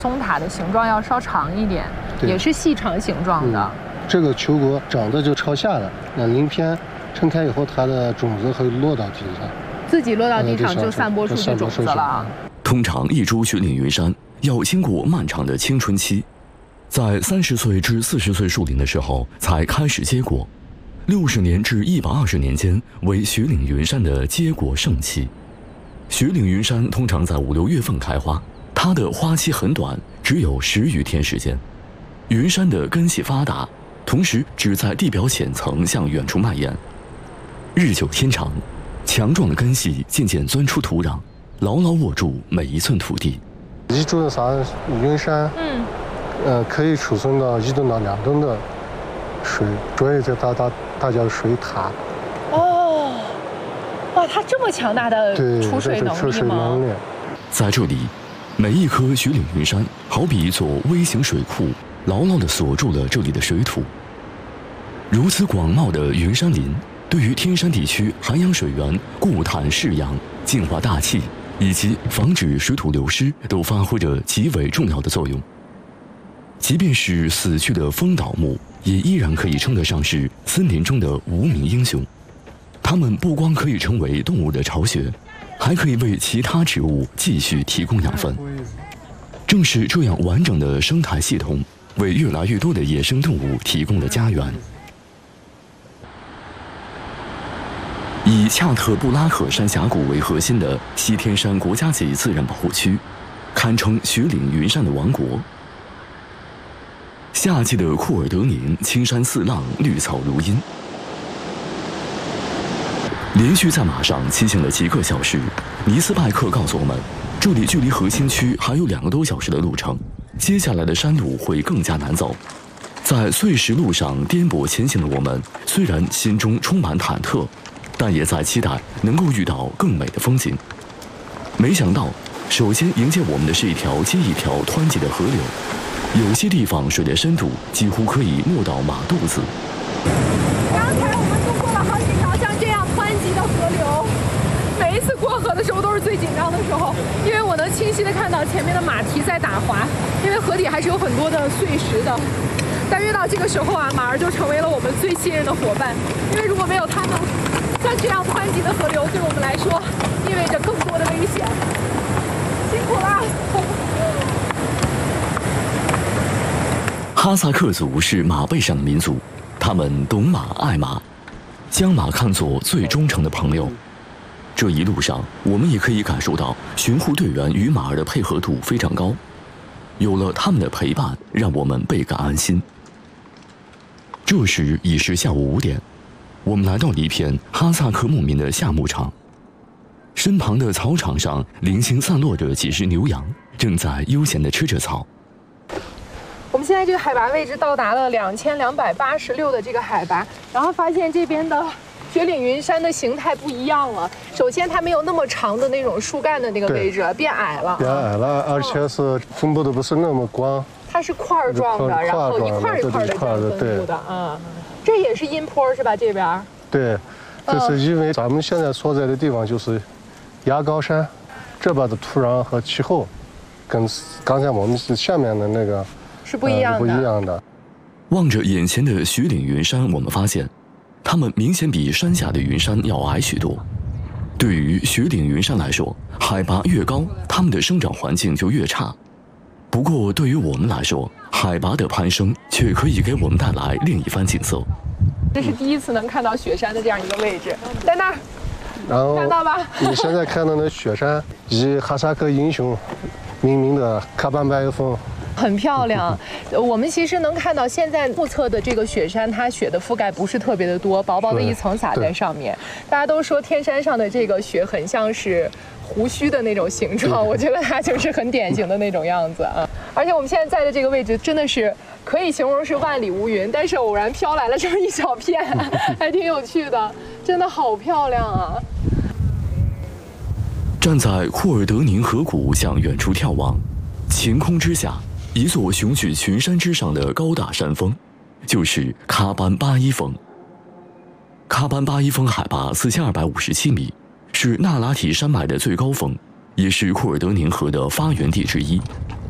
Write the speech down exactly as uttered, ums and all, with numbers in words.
松塔的形状要稍长一点，也是细长形状的。 嗯、这个球果长得就朝下的，那鳞片撑开以后，它的种子会落到地上， 自己落到地上就散播出去种子了。 通常一株雪岭云杉要经过漫长的青春期，在三十岁至四十岁树龄的时候才开始结果，六十年至一百二十年间为雪岭云杉的结果盛期。雪岭云杉通常在五六月份开花，它的花期很短，只有十余天时间。云杉的根系发达，同时只在地表浅层向远处蔓延，日久天长，强壮的根系渐渐钻出土壤，牢牢握住每一寸土地。 一株啥云杉，嗯，呃，可以储存到一吨到两吨的水，所以这它它它叫水塔。 哦，哇，它这么强大的储水能力吗？ 在这里，每一棵雪岭云杉好比一座微型水库，牢牢地锁住了这里的水土。如此广袤的云杉林，对于天山地区涵养水源、固碳释氧、净化大气以及防止水土流失都发挥着极为重要的作用。即便是死去的枫倒木，也依然可以称得上是森林中的无名英雄。它们不光可以成为动物的巢穴，还可以为其他植物继续提供养分。正是这样完整的生态系统，为越来越多的野生动物提供了家园。以恰特布拉克山峡谷为核心的西天山国家级自然保护区，堪称雪岭云杉的王国。夏季的库尔德宁青山四浪，绿草如茵。连续在马上骑行了几个小时，尼斯拜克告诉我们，这里距离核心区还有两个多小时的路程，接下来的山路会更加难走。在碎石路上颠簸前行的我们，虽然心中充满忐忑，但也在期待能够遇到更美的风景。没想到，首先迎接我们的是一条接一条湍急的河流，有些地方水的深度几乎可以没到马肚子。 刚才我们度过了好几条像这样湍急的河流，每一次过河的时候都是最紧张的时候，因为我能清晰地看到前面的马蹄在打滑，因为河底还是有很多的碎石的。但越到这个时候啊，马儿就成为了我们最信任的伙伴，因为如果没有它们，像这样湍急的河流对我们来说意味着更多的危险。辛苦啦！ 哈萨克族是马背上的民族，他们懂马爱马，将马看作最忠诚的朋友。这一路上，我们也可以感受到巡护队员与马儿的配合度非常高，有了他们的陪伴，让我们倍感安心。这时已是下午五点，我们来到了一片哈萨克牧民的夏牧场，身旁的草场上零星散落着几只牛羊，正在悠闲地吃着草。 我们现在这个海拔位置到达了两千两百八十六的这个海拔，然后发现这边的雪岭云杉的形态不一样了。首先，它没有那么长的那种树干的那个位置，变矮了， 变矮了，而且是分布的不是那么广。 它是块儿状的，然后一块一块的这样分布的啊。这也是阴坡是吧？这边？ 对，这是因为咱们现在所在的地方就是牙高山，这边的土壤和气候跟刚才我们下面的那个。 是不一样的。 不一样的。 望着眼前的雪岭云杉，我们发现，它们明显比山下的云杉要矮许多。对于雪岭云杉来说，海拔越高，它们的生长环境就越差。不过，对于我们来说，海拔的攀升却可以给我们带来另一番景色。 这是第一次能看到雪山的这样一个位置，在那儿。 然后看到吧？ 你现在看到的雪山，以哈萨克英雄命名的喀班白岳峰。 很漂亮，我们其实能看到现在目测的这个雪山，它雪的覆盖不是特别的多，薄薄的一层撒在上面。大家都说天山上的这个雪很像是胡须的那种形状，我觉得它就是很典型的那种样子啊。而且我们现在在的这个位置真的是可以形容是万里无云，但是偶然飘来了这么一小片，还挺有趣的，真的好漂亮啊！ 站在库尔德宁河谷向远处眺望，晴空之下。一座雄踞群山之上的高大山峰，就是喀班巴依峰。喀班巴依峰海拔四千二百五十七米，是那拉提山脉的最高峰，也是库尔德宁河的发源地之一。